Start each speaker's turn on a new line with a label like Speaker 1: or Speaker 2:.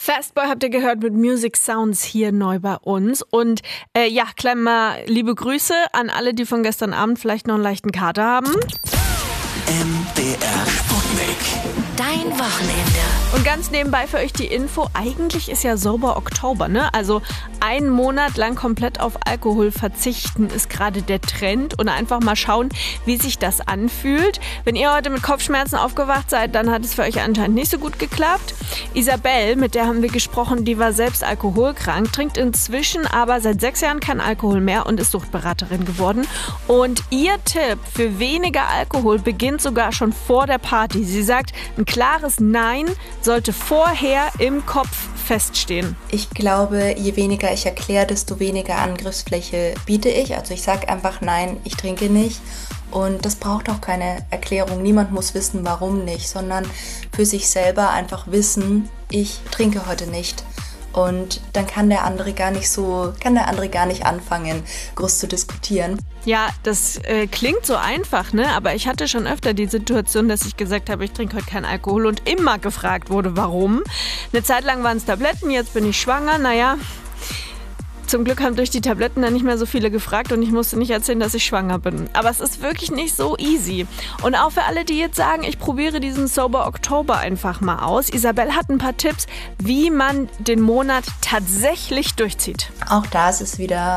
Speaker 1: Fastboy habt ihr gehört mit Music Sounds hier neu bei uns. Und gleich mal liebe Grüße an alle, die von gestern Abend vielleicht noch einen leichten Kater haben.
Speaker 2: MDR Sputnik.
Speaker 3: Dein Wochenende.
Speaker 1: Und ganz nebenbei für euch die Info, eigentlich ist ja Sober Oktober, ne? Also einen Monat lang komplett auf Alkohol verzichten ist gerade der Trend und einfach mal schauen, wie sich das anfühlt. Wenn ihr heute mit Kopfschmerzen aufgewacht seid, dann hat es für euch anscheinend nicht so gut geklappt. Isabel, mit der haben wir gesprochen, die war selbst alkoholkrank, trinkt inzwischen aber seit 6 Jahren kein Alkohol mehr und ist Suchtberaterin geworden. Und ihr Tipp für weniger Alkohol beginnt sogar schon vor der Party. Sie sagt, ein klares Nein sollte vorher im Kopf feststehen.
Speaker 4: Ich glaube, je weniger ich erkläre, desto weniger Angriffsfläche biete ich. Also ich sage einfach nein, ich trinke nicht. Und das braucht auch keine Erklärung. Niemand muss wissen, warum nicht, sondern für sich selber einfach wissen, ich trinke heute nicht. Und dann kann der andere gar nicht anfangen, groß zu diskutieren.
Speaker 1: Ja, das klingt so einfach, ne? Aber ich hatte schon öfter die Situation, dass ich gesagt habe, ich trinke heute keinen Alkohol und immer gefragt wurde, warum. Eine Zeit lang waren es Tabletten, jetzt bin ich schwanger. Naja, zum Glück haben durch die Tabletten dann nicht mehr so viele gefragt und ich musste nicht erzählen, dass ich schwanger bin. Aber es ist wirklich nicht so easy. Und auch für alle, die jetzt sagen, ich probiere diesen Sober Oktober einfach mal aus. Isabel hat ein paar Tipps, wie man den Monat tatsächlich durchzieht.
Speaker 4: Auch da ist es wieder